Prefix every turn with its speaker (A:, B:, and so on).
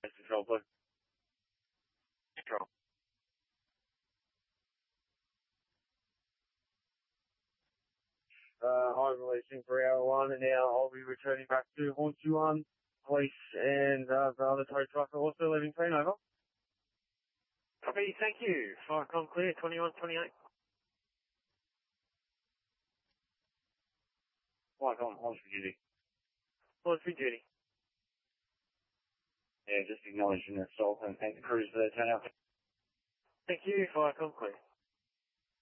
A: Control, please. Control. I'm releasing for hour 1, and now I'll be returning back to Hornsey 1. Police and the other tow truck are also leaving clean, over.
B: Copy, thank you. Firecom clear, 2128.
A: Firecom, Hornsey duty.
B: Hornsey duty.
A: Yeah, just acknowledging the assault and thank the crews for their turnout.
B: Thank you, Firecom clear.